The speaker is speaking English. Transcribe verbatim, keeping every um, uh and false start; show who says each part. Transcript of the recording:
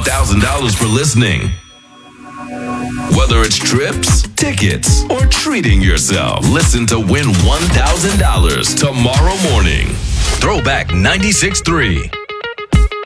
Speaker 1: one thousand dollars for listening. Whether it's trips, tickets, or treating yourself, listen to win one thousand dollars tomorrow morning. Throwback ninety-six point three.